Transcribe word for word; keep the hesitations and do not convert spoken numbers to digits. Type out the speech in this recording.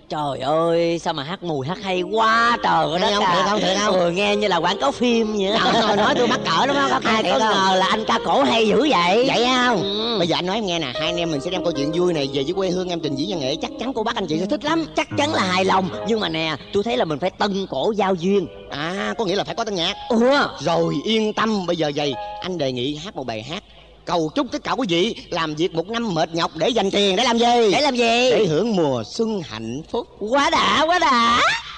Trời ơi, sao mà hát mùi hát hay quá trời ơi đất không, à. thiệt không, thiệt không? Ừ, nghe như là quảng cáo phim vậy đó. Trời ơi, nói tôi mắc cỡ lắm á, có Ai thiệt có không? ngờ là anh ca cổ hay dữ vậy. Vậy không? Ừ. Bây giờ anh nói em nghe nè, hai anh em mình sẽ đem câu chuyện vui này về với quê hương em trình diễn văn nghệ, chắc chắn cô bác anh chị sẽ thích lắm. Chắc chắn là hài lòng. Nhưng mà nè, tôi thấy là mình phải tân cổ giao duyên. À, có nghĩa là phải có tân nhạc. Ừ. Rồi yên tâm, bây giờ vậy anh đề nghị hát một bài hát cầu chúc tất cả quý vị làm việc một năm mệt nhọc để dành tiền để làm gì? Để làm gì? Để hưởng mùa xuân hạnh phúc. Quá đã, quá đã.